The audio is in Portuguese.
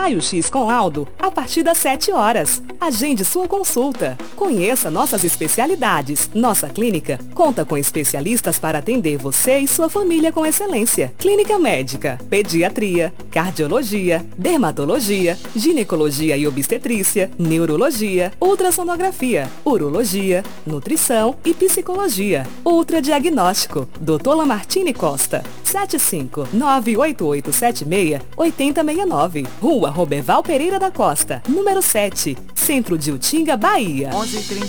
Raio-X com laudo a partir das 7 horas. Agende sua consulta. Conheça nossas especialidades. Nossa clínica conta com especialistas para atender você e sua família com excelência. Clínica médica, pediatria, cardiologia, dermatologia, ginecologia e obstetrícia, neurologia, ultrassonografia, urologia, nutrição e psicologia. Ultradiagnóstico. Dr. Lamartine Costa. 7598876-8069. Rua Roberval Pereira da Costa, número 7, Centro de Utinga, Bahia. 11h30.